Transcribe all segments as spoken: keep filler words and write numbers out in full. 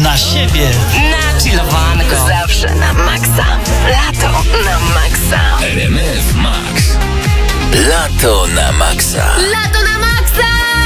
dla siebie. Na chillowanko. Zawsze na maksa. Lato na maksa. R M F Max. Lato na maksa. Lato na maksa!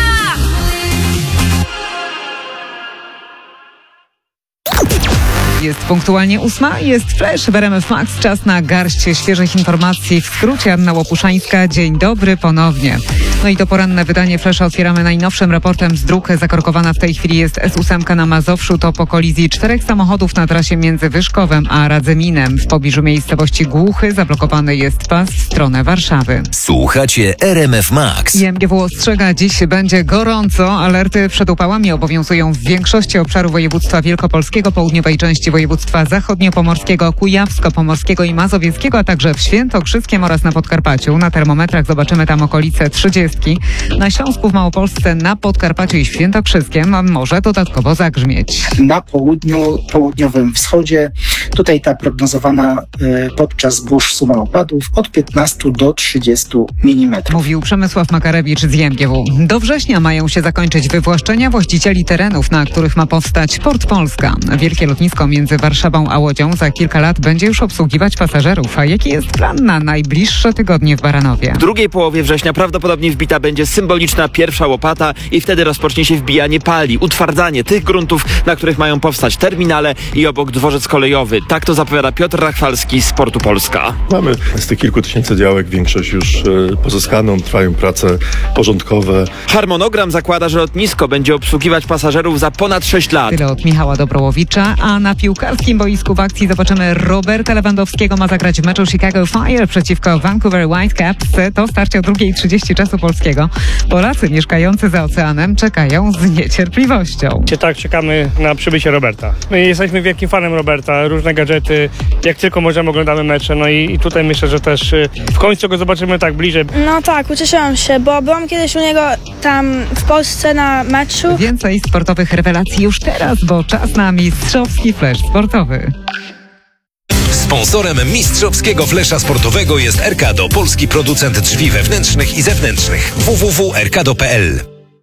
Jest punktualnie ósma, jest Flash w R M F Max. Czas na garść świeżych informacji. W skrócie Anna Łopuszańska. Dzień dobry ponownie. No i to poranne wydanie Flasha otwieramy najnowszym raportem z dróg. Zakorkowana w tej chwili jest S osiem na Mazowszu. To po kolizji czterech samochodów na trasie między Wyszkowem a Radzyminem. W pobliżu miejscowości Głuchy zablokowany jest pas w stronę Warszawy. Słuchacie R M F Max. I M G W ostrzega, dziś będzie gorąco. Alerty przed upałami obowiązują w większości obszaru województwa wielkopolskiego, południowej części województwa zachodniopomorskiego, kujawsko-pomorskiego i mazowieckiego, a także w Świętokrzyskiem oraz na Podkarpaciu. Na termometrach zobaczymy tam okolice trzydziestki. Na Śląsku, w Małopolsce, na Podkarpaciu i Świętokrzyskiem może dodatkowo zagrzmieć. Na południu, południowym wschodzie, tutaj ta prognozowana y, podczas burz suma opadów od piętnastu do trzydziestu milimetrów. Mówił Przemysław Makarewicz z I M G W. Do września mają się zakończyć wywłaszczenia właścicieli terenów, na których ma powstać Port Polska. Wielkie lotnisko między Warszawą a Łodzią za kilka lat będzie już obsługiwać pasażerów. A jaki jest plan na najbliższe tygodnie w Baranowie? W drugiej połowie września prawdopodobnie wbita będzie symboliczna pierwsza łopata i wtedy rozpocznie się wbijanie pali, utwardzanie tych gruntów, na których mają powstać terminale i obok dworzec kolejowy. Tak to zapowiada Piotr Rachwalski z Portu Polska. Mamy z tych kilku tysięcy działek większość już e, pozyskaną, trwają prace porządkowe. Harmonogram zakłada, że lotnisko będzie obsługiwać pasażerów za ponad sześć lat. Tyle od Michała Dobrołowicza, a na piłkarskim boisku w akcji zobaczymy Roberta Lewandowskiego. Ma zagrać w meczu Chicago Fire przeciwko Vancouver Whitecaps. To starcie o drugiej trzydzieści czasu polskiego. Polacy mieszkający za oceanem czekają z niecierpliwością. Tak, czekamy na przybycie Roberta. My jesteśmy wielkim fanem Roberta, różne gadżety, jak tylko możemy oglądamy mecze, no i, i tutaj myślę, że też y, w końcu go zobaczymy tak bliżej. No tak, ucieszyłam się, bo byłam kiedyś u niego tam w Polsce na meczu. Więcej sportowych rewelacji już teraz, bo czas na mistrzowski flash sportowy. Sponsorem mistrzowskiego flesza sportowego jest Erkado, polski producent drzwi wewnętrznych i zewnętrznych. w w w kropka erkado kropka p l.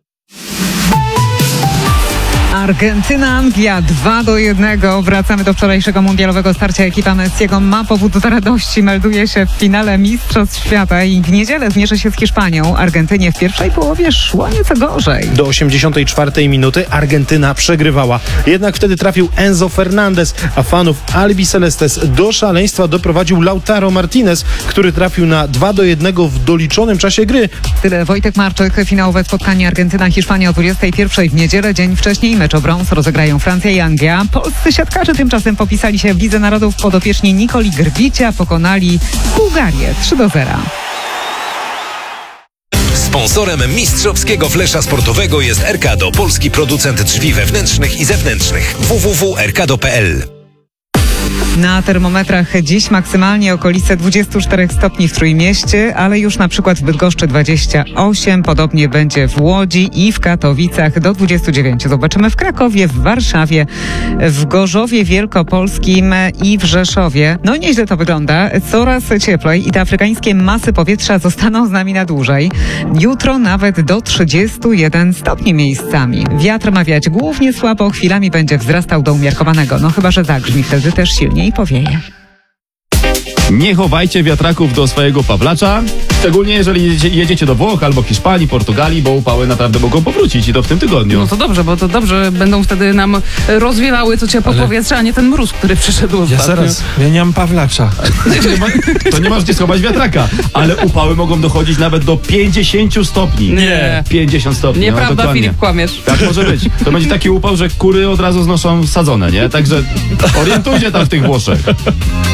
Argentyna, Anglia dwa do jednego. Wracamy do wczorajszego mundialowego starcia. Ekipa Messiego ma powód do radości. Melduje się w finale Mistrzostw Świata i w niedzielę zmierzy się z Hiszpanią. Argentynie w pierwszej połowie szło nieco gorzej. Do osiemdziesiątej czwartej minuty Argentyna przegrywała. Jednak wtedy trafił Enzo Fernandez, a fanów Albi Celestes do szaleństwa doprowadził Lautaro Martinez, który trafił na dwa do jednego w doliczonym czasie gry. Tyle Wojtek Marczyk. Finałowe spotkanie Argentyna-Hiszpania o dwudziestej pierwszej w niedzielę. Dzień wcześniej mecz o brąz rozegrają Francja i Anglia. Polscy siatkarze tymczasem popisali się w Lidze Narodów. Podopieczni Nikoli Grbicia pokonali Bułgarię trzy do zera. Sponsorem mistrzowskiego flesza sportowego jest Erkado, polski producent drzwi wewnętrznych i zewnętrznych. w w w kropka erkado kropka p l. Na termometrach dziś maksymalnie okolice dwudziestu czterech stopni w Trójmieście, ale już na przykład w Bydgoszczy dwadzieścia osiem, podobnie będzie w Łodzi i w Katowicach do dwudziestu dziewięciu. Zobaczymy w Krakowie, w Warszawie, w Gorzowie Wielkopolskim i w Rzeszowie. No nieźle to wygląda, coraz cieplej i te afrykańskie masy powietrza zostaną z nami na dłużej. Jutro nawet do trzydziestu jeden stopni miejscami. Wiatr ma wiać głównie słabo, chwilami będzie wzrastał do umiarkowanego, no chyba że zagrzmi, wtedy też silniej powieje. Nie chowajcie wiatraków do swojego pawlacza, szczególnie jeżeli jedziecie, jedziecie do Włoch albo Hiszpanii, Portugalii, bo upały naprawdę mogą powrócić i to w tym tygodniu. No to dobrze, bo to dobrze będą wtedy nam rozwielały co ciepło Ale... powietrze, a nie ten mróz, który przyszedł ja ostatnio. zaraz, ja nie mam pawlacza. Nie ma, to nie masz gdzie schować wiatraka, ale upały mogą dochodzić nawet do pięćdziesięciu stopni. Nie. pięćdziesiąt stopni. Nieprawda, no, Filip, kłamiesz. Tak może być. To będzie taki upał, że kury od razu znoszą sadzone, nie? Także orientujcie tam w tych Włoszech.